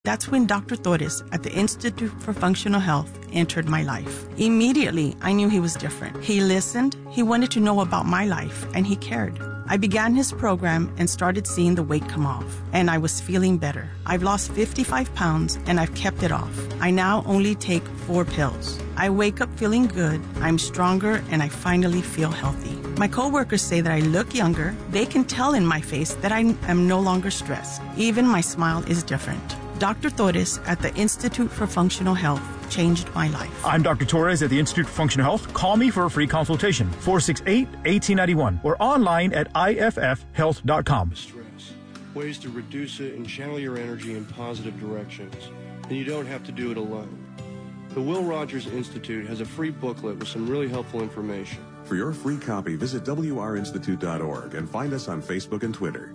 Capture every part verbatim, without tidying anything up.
That's when Doctor Torres at the Institute for Functional Health entered my life. Immediately, I knew he was different. He listened, he wanted to know about my life, and he cared. I began his program and started seeing the weight come off, and I was feeling better. I've lost fifty-five pounds, and I've kept it off. I now only take four pills. I wake up feeling good, I'm stronger, and I finally feel healthy. My coworkers say that I look younger. They can tell in my face that I am no longer stressed. Even my smile is different. Doctor Torres at the Institute for Functional Health changed my life. I'm Doctor Torres at the Institute for Functional Health. Call me for a free consultation, four six eight, one eight nine one, or online at I F F health dot com. Stress, ways to reduce it and channel your energy in positive directions. And you don't have to do it alone. The Will Rogers Institute has a free booklet with some really helpful information. For your free copy, visit W R institute dot org and find us on Facebook and Twitter.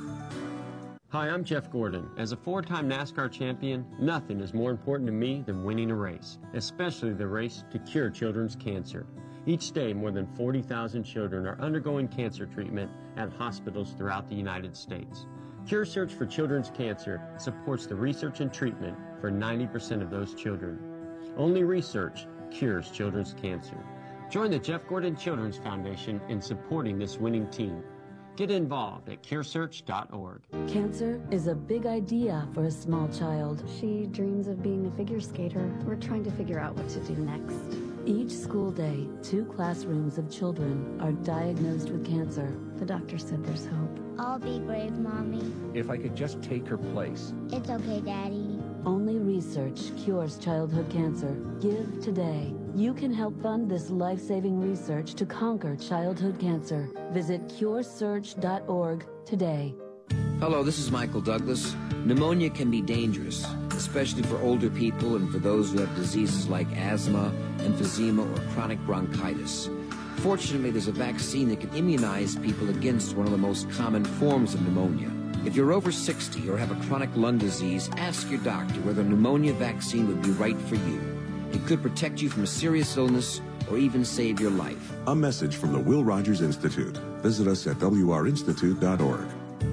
Hi, I'm Jeff Gordon. As a four-time NASCAR champion, nothing is more important to me than winning a race, especially the race to cure children's cancer. Each day, more than forty thousand children are undergoing cancer treatment at hospitals throughout the United States. Cure Search for Children's Cancer supports the research and treatment for ninety percent of those children. Only research cures children's cancer. Join the Jeff Gordon Children's Foundation in supporting this winning team. Get involved at cure search dot org. Cancer is a big idea for a small child. She dreams of being a figure skater. We're trying to figure out what to do next. Each school day, two classrooms of children are diagnosed with cancer. The doctor said there's hope. I'll be brave, Mommy. If I could just take her place. It's okay, Daddy. Only research cures childhood cancer. Give today. You can help fund this life-saving research to conquer childhood cancer. Visit cure search dot org today. Hello, this is Michael Douglas. Pneumonia can be dangerous, especially for older people and for those who have diseases like asthma, emphysema, or chronic bronchitis. Fortunately, there's a vaccine that can immunize people against one of the most common forms of pneumonia. If you're over sixty or have a chronic lung disease, ask your doctor whether a pneumonia vaccine would be right for you. It could protect you from a serious illness or even save your life. A message from the Will Rogers Institute. Visit us at W R institute dot org.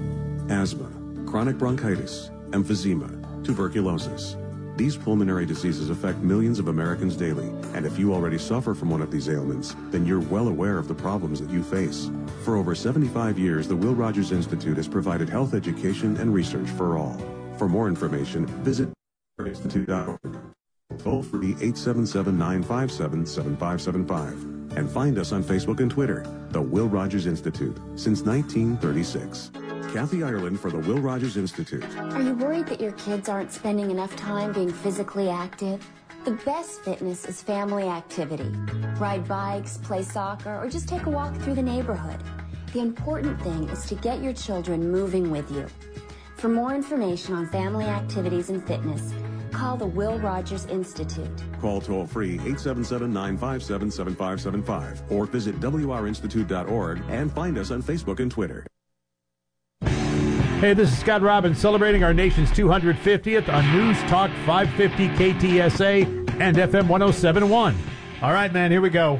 Asthma, chronic bronchitis, emphysema, tuberculosis. These pulmonary diseases affect millions of Americans daily, and if you already suffer from one of these ailments, then you're well aware of the problems that you face. For over seventy-five years, the Will Rogers Institute has provided health education and research for all. For more information, visit W R institute dot org. Toll free eight seven seven, nine five seven, seven five seven five. And find us on Facebook and Twitter, the Will Rogers Institute, since nineteen thirty-six. Kathy Ireland for the Will Rogers Institute. Are you worried that your kids aren't spending enough time being physically active? The best fitness is family activity. Ride bikes, play soccer, or just take a walk through the neighborhood. The important thing is to get your children moving with you. For more information on family activities and fitness, call the Will Rogers Institute. Call toll-free eight seven seven, nine five seven, seven five seven five or visit W R institute dot org and find us on Facebook and Twitter. Hey, this is Scott Robbins celebrating our nation's two hundred fiftieth on News Talk five fifty K T S A and F M one oh seven point one. All right, man, here we go.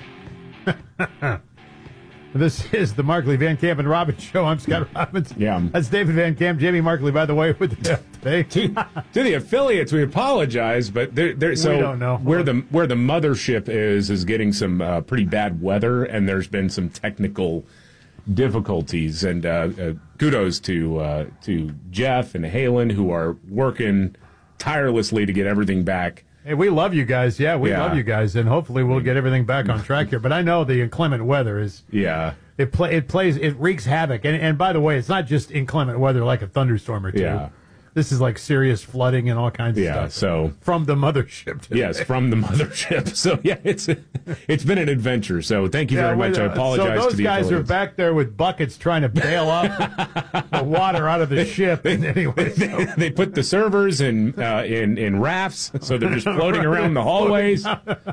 This is the Markley, Van Camp, and Robbins Show. I'm Scott Robbins. Yeah. That's David Van Camp, Jamie Markley, by the way, with the, today. to, to the affiliates, we apologize, but they're, they're, so we don't know. where the where the mothership is is getting some uh, pretty bad weather, and there's been some technical difficulties. And uh, uh, kudos to uh, to Jeff and Halen, who are working tirelessly to get everything back. Hey, we love you guys. Yeah, we Yeah. love you guys, and hopefully we'll get everything back on track here. But I know the inclement weather is Yeah. it play it plays it wreaks havoc. And and by the way, it's not just inclement weather like a thunderstorm or two. Yeah. This is like serious flooding and all kinds of Yeah, stuff. so from the mothership. Today. Yes, from the mothership. So yeah, it's it's been an adventure. So thank you Yeah, very much. wait, I uh, apologize So those to the guys are affiliates. back there with buckets trying to bail up the water out of the ship. And anyway, they, they put the servers in uh, in in rafts, so they're just floating around the hallways.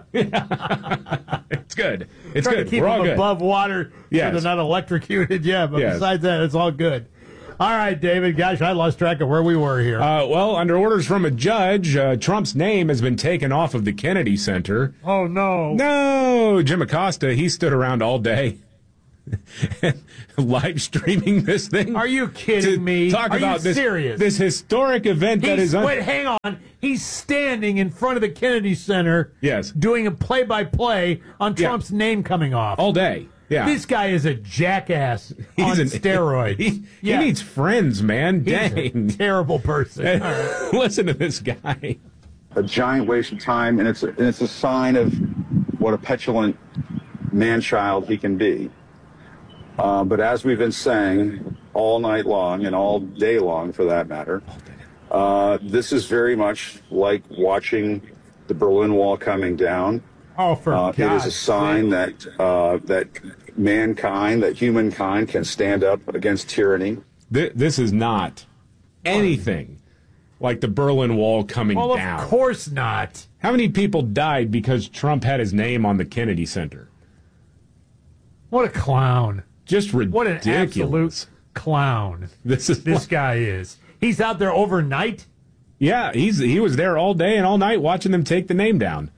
It's good. It's trying good. to keep We're all them good. above water Yes. so they're not electrocuted. Yeah, but Yes. besides that, it's all good. All right, David. Gosh, I lost track of where we were here. Uh, well, under orders from a judge, uh, Trump's name has been taken off of the Kennedy Center. Oh, no. No! Jim Acosta, he stood around all day. live streaming this thing. Are you kidding me? Talk Are about you this, serious? this historic event He's, that is. Un- wait, hang on. He's standing in front of the Kennedy Center. Yes. Doing a play-by-play on Trump's yeah. name coming off all day. Yeah. This guy is a jackass He's on an, steroids. He, yeah. he needs friends, man. He's Dang. a terrible person. All right. Listen to this guy. A giant waste of time, and it's a, and it's a sign of what a petulant man-child he can be. Uh, but as we've been saying all night long, and all day long for that matter, uh, this is very much like watching the Berlin Wall coming down. Oh, for uh, God's It is a sign sake. that uh, that mankind, that humankind can stand up against tyranny. Th- this is not anything like the Berlin Wall coming well, down. Of course not. How many people died because Trump had his name on the Kennedy Center? What a clown. Just ridiculous. What an absolute clown. This is this like, guy is. He's out there overnight? Yeah, he's he was there all day and all night watching them take the name down.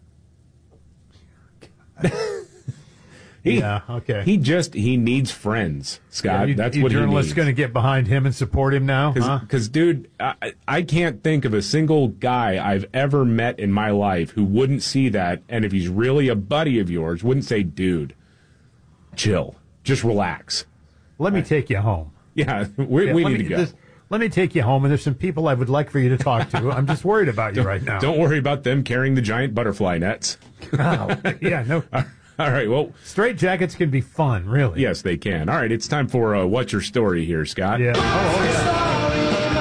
he, yeah, okay. He just he needs friends, Scott. Yeah, you, That's you what he needs. Journalists going to get behind him and support him now? Because, huh? dude, I, I can't think of a single guy I've ever met in my life who wouldn't see that, and if he's really a buddy of yours, wouldn't say, dude, chill, just relax. Let me take you home. Yeah, we, yeah, we let need me, to go. This, let me take you home, and there's some people I would like for you to talk to. I'm just worried about you right now. Don't worry about them carrying the giant butterfly nets. Oh, yeah, no. All right, well. Straight jackets can be fun, really. Yes, they can. All right, it's time for uh, What's Your Story here, Scott. Yeah. Oh, oh, yeah.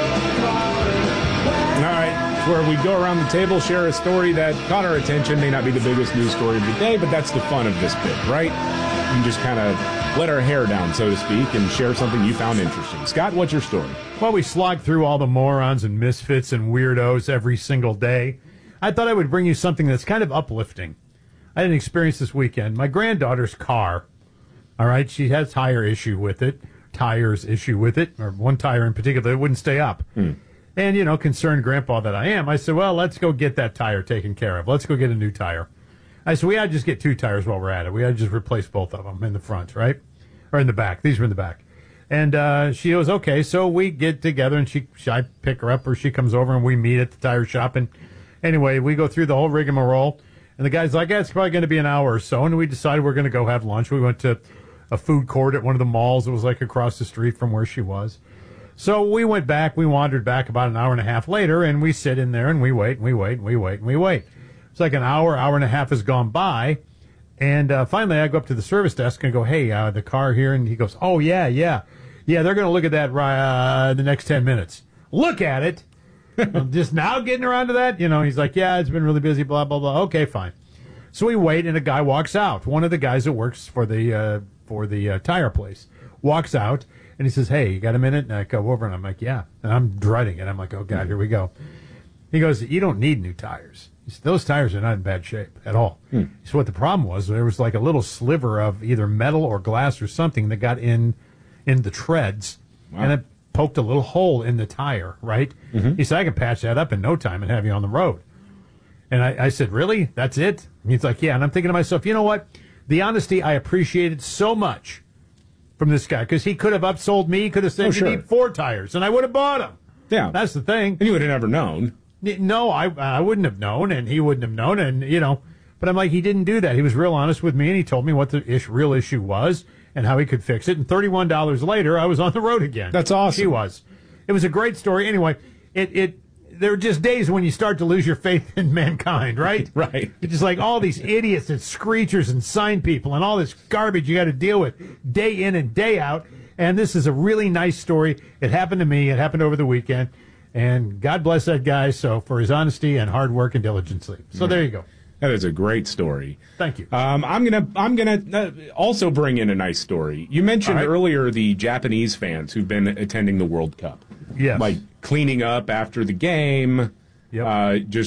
All right, it's where we go around the table, share a story that caught our attention. May not be the biggest news story of the day, but that's the fun of this bit, right? You can just kind of let our hair down, so to speak, and share something you found interesting. Scott, what's your story? Well, we slog through all the morons and misfits and weirdos every single day. I thought I would bring you something that's kind of uplifting. I had an experience this weekend. My granddaughter's car, all right, she has tire issue with it, tires issue with it, or one tire in particular, it wouldn't stay up. Hmm. And, you know, concerned grandpa that I am, I said, well, let's go get that tire taken care of. Let's go get a new tire. I said, we ought to just get two tires while we're at it. We ought to just replace both of them in the front, right? Or in the back. These were in the back. And uh, she goes, okay, so we get together, and she, she, I pick her up, or she comes over, and we meet at the tire shop. And anyway, we go through the whole rigmarole. And the guy's like, yeah, it's probably going to be an hour or so. And we decided we're going to go have lunch. We went to a food court at one of the malls that was like across the street from where she was. So we went back. We wandered back about an hour and a half later, and we sit in there, and we wait, and we wait, and we wait, and we wait. It's like an hour, hour and a half has gone by. And uh, finally, I go up to the service desk and go, hey, uh, the car here. And he goes, oh, yeah, yeah. Yeah, they're going to look at that uh, the next ten minutes. Look at it. I'm just now getting around to that. You know, he's like, yeah, it's been really busy, blah, blah, blah. Okay, fine. So we wait, and a guy walks out. One of the guys that works for the uh, for the uh, tire place walks out, and he says, hey, you got a minute? And I go over, and I'm like, yeah. And I'm dreading it. I'm like, oh, God, here we go. He goes, you don't need new tires. He said, those tires are not in bad shape at all. Hmm. So what the problem was, there was like a little sliver of either metal or glass or something that got in in the treads, wow. and it poked a little hole in the tire, right? Mm-hmm. He said, I can patch that up in no time and have you on the road. And I, I said, really? That's it? And he's like, yeah. And I'm thinking to myself, you know what? The honesty I appreciated so much from this guy, because he could have upsold me. He could have said, oh, sure. You need four tires, and I would have bought them. Yeah. That's the thing. And you would have never known. No, I I wouldn't have known, and he wouldn't have known, and, you know. But I'm like, he didn't do that. He was real honest with me, and he told me what the ish, real issue was and how he could fix it. And thirty-one dollars later, I was on the road again. That's awesome. She was. It was a great story. Anyway, it, it there are just days when you start to lose your faith in mankind, right? Right. It's just like all these idiots and screechers and sign people and all this garbage you got to deal with day in and day out. And this is a really nice story. It happened to me. It happened over the weekend. And God bless that guy so for his honesty and hard work and diligence. So yeah. There you go. That is a great story. Thank you. Um, I'm gonna I'm gonna uh, also bring in a nice story. You mentioned right. earlier the Japanese fans who've been attending the World Cup. Yes. Like cleaning up after the game. Yep. Uh, just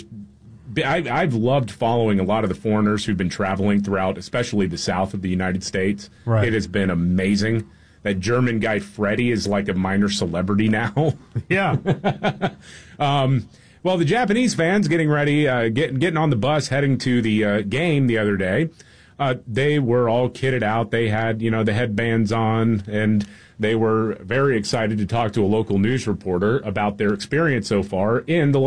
I, I've loved following a lot of the foreigners who've been traveling throughout, especially the south of the United States. Right. It has been amazing. That German guy Freddie is like a minor celebrity now. Yeah. um, well, the Japanese fans getting ready, uh, getting getting on the bus, heading to the uh, game the other day. Uh, they were all kitted out. They had, you know, the headbands on, and they were very excited to talk to a local news reporter about their experience so far in the